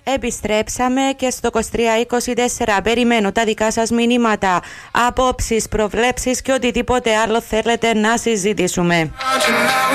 Επιστρέψαμε και στο 2324. Περιμένω τα δικά σας μηνύματα, απόψεις, προβλέψεις και οτιδήποτε άλλο θέλετε να συζητήσουμε.